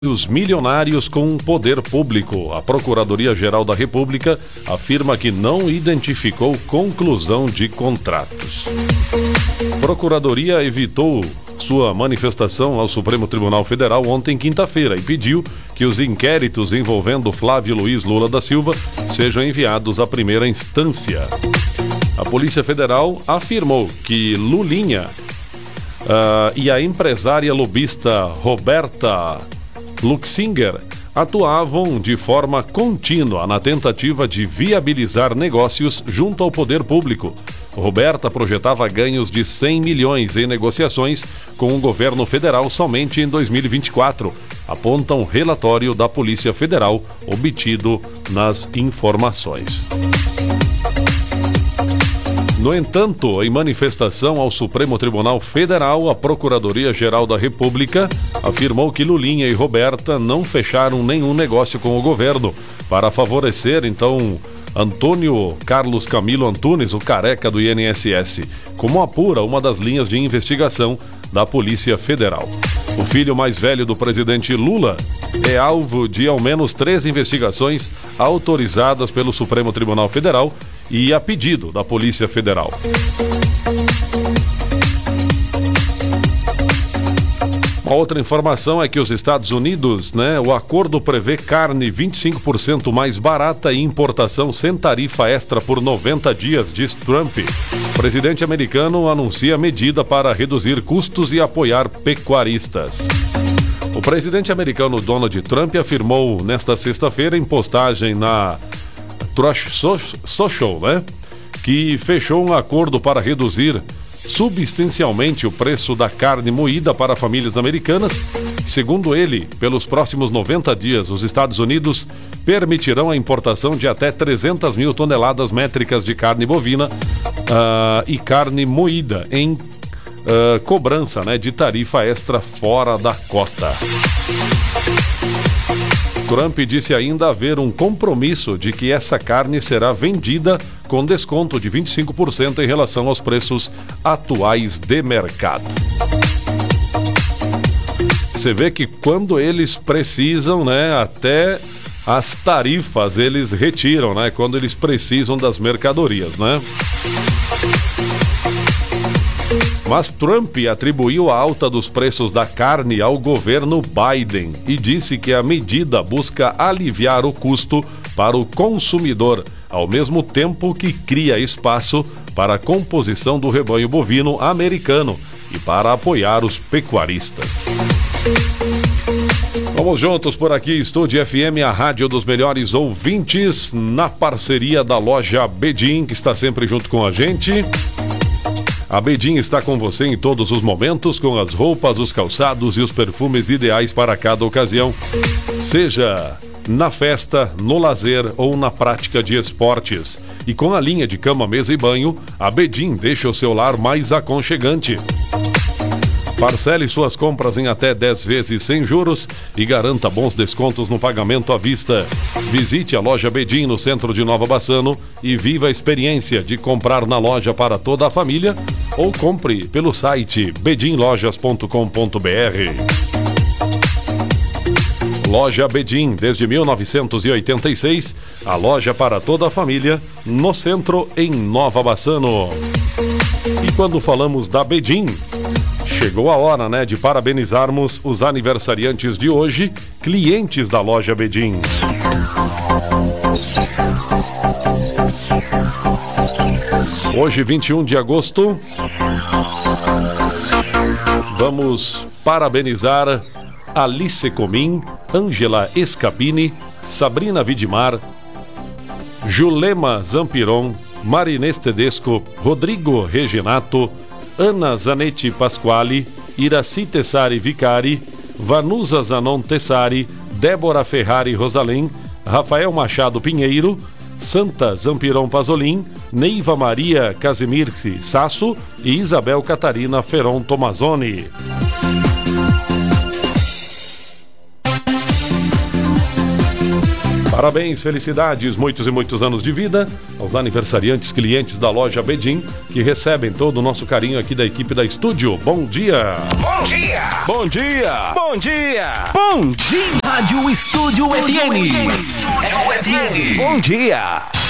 Os milionários com poder público. A Procuradoria-Geral da República afirma que não identificou conclusão de contratos. Procuradoria evitou sua manifestação ao Supremo Tribunal Federal ontem, quinta-feira, e pediu que os inquéritos envolvendo Flávio Luiz Lula da Silva sejam enviados à primeira instância. A Polícia Federal afirmou que Lulinha e a empresária lobista Roberta Luxinger atuavam de forma contínua na tentativa de viabilizar negócios junto ao poder público. Roberta projetava ganhos de 100 milhões em negociações com o governo federal somente em 2024, aponta um relatório da Polícia Federal obtido nas informações. No entanto, em manifestação ao Supremo Tribunal Federal, a Procuradoria-Geral da República afirmou que Lulinha e Roberta não fecharam nenhum negócio com o governo para favorecer, então, Antônio Carlos Camilo Antunes, o careca do INSS, como apura uma das linhas de investigação da Polícia Federal. O filho mais velho do presidente Lula é alvo de ao menos 3 investigações autorizadas pelo Supremo Tribunal Federal e a pedido da Polícia Federal. Uma outra informação é que os Estados Unidos, o acordo prevê carne 25% mais barata e importação sem tarifa extra por 90 dias, diz Trump. O presidente americano anuncia medida para reduzir custos e apoiar pecuaristas. O presidente americano Donald Trump afirmou nesta sexta-feira em postagem na Truth Social, que fechou um acordo para reduzir substancialmente o preço da carne moída para famílias americanas. Segundo ele, pelos próximos 90 dias, os Estados Unidos permitirão a importação de até 300 mil toneladas métricas de carne bovina e carne moída em cobrança de tarifa extra fora da cota. Trump disse ainda haver um compromisso de que essa carne será vendida com desconto de 25% em relação aos preços atuais de mercado. Você vê que quando eles precisam, até as tarifas eles retiram, quando eles precisam das mercadorias, Mas Trump atribuiu a alta dos preços da carne ao governo Biden e disse que a medida busca aliviar o custo para o consumidor, ao mesmo tempo que cria espaço para a composição do rebanho bovino americano e para apoiar os pecuaristas. Vamos juntos por aqui, Estúdio FM, a rádio dos melhores ouvintes, na parceria da loja Bedim, que está sempre junto com a gente. A Bedim está com você em todos os momentos, com as roupas, os calçados e os perfumes ideais para cada ocasião. Seja na festa, no lazer ou na prática de esportes. E com a linha de cama, mesa e banho, a Bedim deixa o seu lar mais aconchegante. Parcele suas compras em até 10 vezes sem juros e garanta bons descontos no pagamento à vista. Visite a loja Bedim no centro de Nova Bassano e viva a experiência de comprar na loja para toda a família ou compre pelo site bedimlojas.com.br. Loja Bedim, desde 1986, a loja para toda a família, no centro, em Nova Bassano. E quando falamos da Bedim, chegou a hora, de parabenizarmos os aniversariantes de hoje, clientes da loja Bedim. Hoje, 21 de agosto, vamos parabenizar Alice Comim, Ângela Escapini, Sabrina Vidimar, Julema Zampiron, Marinês Tedesco, Rodrigo Reginato, Ana Zanetti Pasquale, Iraci Tessari Vicari, Vanusa Zanon Tessari, Débora Ferrari Rosalém, Rafael Machado Pinheiro, Santa Zampiron Pazolim, Neiva Maria Casimirci Sasso e Isabel Catarina Feron Tomazoni. Parabéns, felicidades, muitos e muitos anos de vida aos aniversariantes clientes da loja Bedim, que recebem todo o nosso carinho aqui da equipe da Estúdio. Bom dia! Bom dia! Bom dia! Bom dia! Bom dia! Rádio Estúdio FM. Estúdio FM. Bom dia!